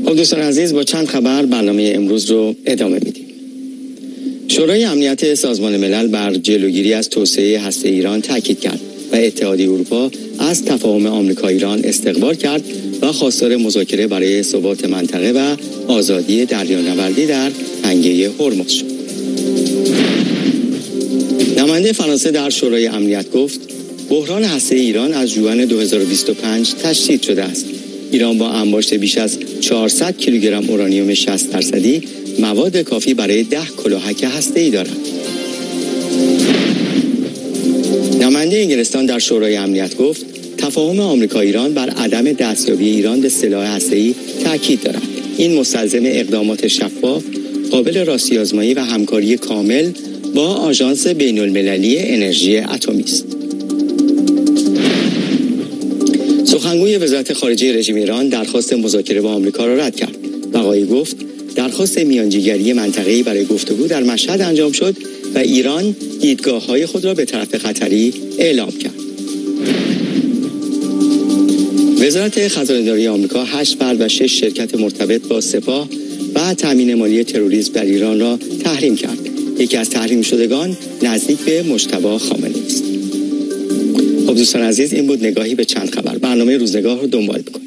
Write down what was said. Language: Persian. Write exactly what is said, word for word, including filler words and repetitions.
خب دوستان عزیز، با چند خبر برنامه امروز رو ادامه میدیم. شورای امنیت سازمان ملل بر جلوگیری از توسعه هسته ایران تاکید کرد و اتحادیه اروپا از تفاهم آمریکا ایران استقبال کرد و خواستار مذاکره برای ثبات منطقه و آزادی دریانوردی در تنگه هرمز شد. نماینده فرانسه در شورای امنیت گفت بحران هسته ایران از ژوئن دو هزار و بیست و پنج تشدید شده است. ایران با انباشت بیش از چهارصد کیلوگرم اورانیوم شصت درصدی مواد کافی برای ده کلاهک هسته‌ای دارد. نماینده انگلستان در شورای امنیت گفت تفاهم آمریکا ایران بر عدم دستیابی ایران به سلاح هسته‌ای تاکید دارد. این مستلزم اقدامات شفاف، قابل راستی‌آزمایی و همکاری کامل با آژانس بین‌المللی انرژی اتمی است. سخنگوی وزارت خارجه رژیم ایران درخواست مذاکره با آمریکا را رد کرد. بقایی گفت درخواست میانجیگری منطقه‌ای برای گفتگو در مشهد انجام شد و ایران دیدگاه‌های خود را به طرف قطری اعلام کرد. وزارت خزانه‌داری آمریکا هشت فرد و شش شرکت مرتبط با سپاه و تامین مالی تروریسم در ایران را تحریم کرد. یکی از تحریم شدگان نزدیک به مجتبی خامنه‌ای است. خب دوستان عزیز، این بود نگاهی به چند خبر. برنامه روزنگاه رو دنبال بکنید.